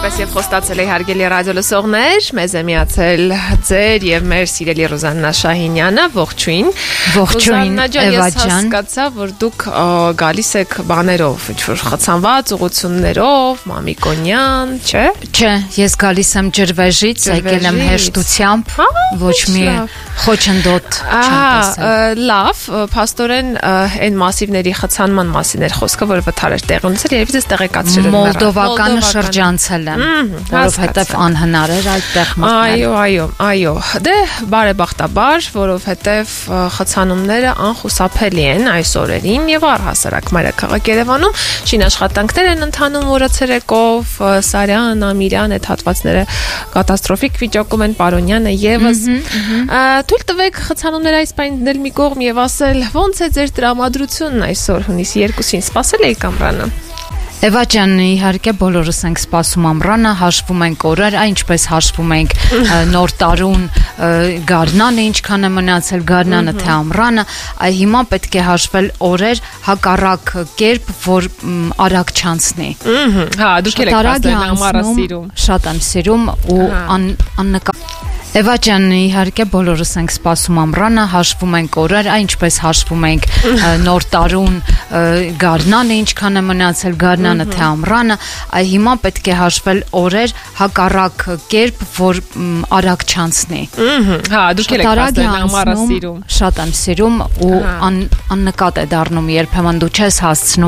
Ողջույն եւ խոստացել հարգելի ռադիոլսողներ, մեզ է միացել ձեր եւ մեր սիրելի Ռոզաննա Շահինյանը, ողջույն։ Ողջույն, Էվա ջան։ Հասկացա, որ դուք գալիս եք բաներով, ինչ-որ խցանված ուղություններով, Մամիկոնյան, չէ՞։ Չէ, ես գալիս եմ ջրվեժից, եկել եմ հեշտությամբ, ոչ մի խոչընդոտ չեմ տեսել։ Լավ, փաստորեն այն մասիվների խցանման մասին էր խոսքը, որը վթար էր տեղի ունեցել, երբ ես տեղեկացրել եմ։ Մոլդովականը շրջանցել եմ, որովհետև անհնար էր այդտեղ մտնել։ Այո, դե բարեբախտաբար, որովհետև խցանումները անխուսափելի են այս օրերին եւ առհասարակ մայրաքաղաք Երևանում շինաշխատանքներ են ընթանում օրը ցերեկով, Սարյան, Ամիրյան այդ հատվածները կատաստրոֆիկ վիճակում են, Պարոնյանը եւս։ Թույլ տվեք խցանումները այս պայն դնել մի կողմ եւ ասել ո՞նց է ձեր տրամադրությունն այսօր հունիսի 2-ին սպասել եք ամռանը։ Էվա ջան, իհարկե բոլորս ենք սպասում ամռանը, հաշվում ենք օրերը, ինչպես հաշվում ենք նոր տարուն գարնանը, ինչքան է մնացել գարնանը թե ամռանը, հիմա պետք է հաշվել օրեր հակառակ կերպ, որ արագ չանցնի։ Հա, դուք եք փաստորեն ամառը սիրում։ Շատ եմ սիրում ու աննկատ Էվա ջան, իհարկե բոլորս ենք սպասում ամռանը, հաշվում ենք օրերը, ինչպես հաշվում ենք նոր տարուն գարնանը, ինչքան է մնացել գարնանը թե ամռանը, հիմա պետք է հաշվել օրեր հակառակ կերպ, որ արագ չանցնի։ Հա, դուք եք փաստորեն ամառը սիրում։ Շատ եմ սիրում ու աննկատ է դառնում, երբեմն դու չես հասցնում